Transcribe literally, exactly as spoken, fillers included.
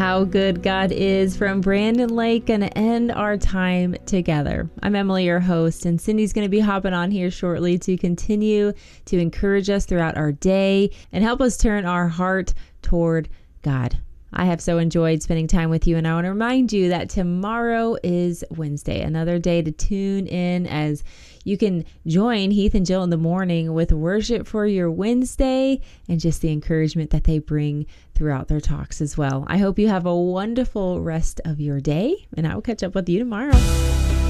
How Good God Is from Brandon Lake. Gonna end our time together. I'm Emily, your host, and Cindy's gonna be hopping on here shortly to continue to encourage us throughout our day and help us turn our heart toward God. I have so enjoyed spending time with you, and I want to remind you that tomorrow is Wednesday, another day to tune in as you can join Heath and Jill in the morning with worship for your Wednesday and just the encouragement that they bring throughout their talks as well. I hope you have a wonderful rest of your day, and I will catch up with you tomorrow.